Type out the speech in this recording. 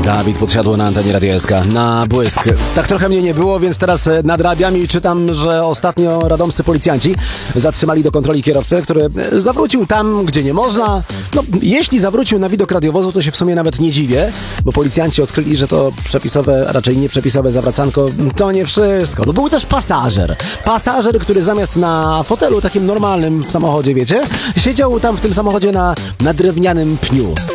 Dawid Podsiadło na antenie Radia SK. Na błysk. Tak trochę mnie nie było, więc teraz nadrabiam i czytam, że ostatnio radomscy policjanci zatrzymali do kontroli kierowcę, który zawrócił tam, gdzie nie można. No, jeśli zawrócił na widok radiowozu, to się w sumie nawet nie dziwię, bo policjanci odkryli, że to przepisowe, raczej nieprzepisowe zawracanko to nie wszystko. No, był też pasażer. Pasażer, który zamiast na fotelu takim normalnym w samochodzie, wiecie, siedział tam w tym samochodzie na drewnianym pniu.